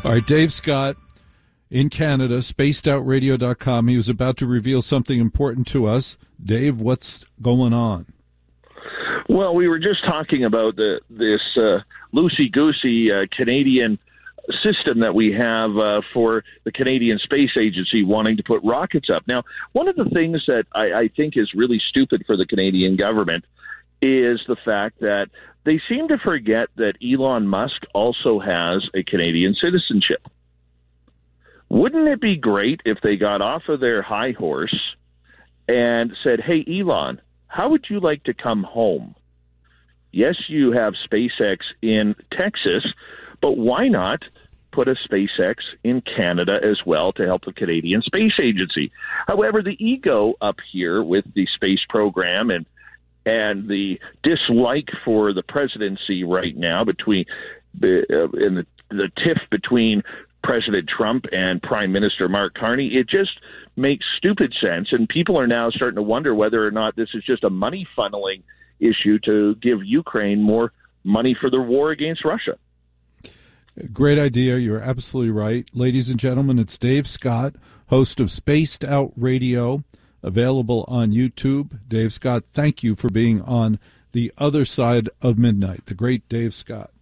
All right, Dave Scott in Canada, spacedoutradio.com. He was about to reveal something important to us. Dave, what's going on? Well, we were just talking about this loosey-goosey Canadian system that we have for the Canadian Space Agency wanting to put rockets up. Now, one of the things that I think is really stupid for the Canadian government is the fact that they seem to forget that Elon Musk also has a Canadian citizenship. Wouldn't it be great if they got off of their high horse and said, hey, Elon, how would you like to come home? Yes, you have SpaceX in Texas, but why not put a SpaceX in Canada as well to help the Canadian Space Agency? However, the ego up here with the space program and the dislike for the presidency right now between the tiff between President Trump and Prime Minister Mark Carney, it just makes stupid sense. And people are now starting to wonder whether or not this is just a money funneling issue to give Ukraine more money for the war against Russia. Great idea. You're absolutely right. Ladies and gentlemen, it's Dave Scott, host of Spaced Out Radio, available on YouTube. Dave Scott, thank you for being on the other side of midnight. The great Dave Scott.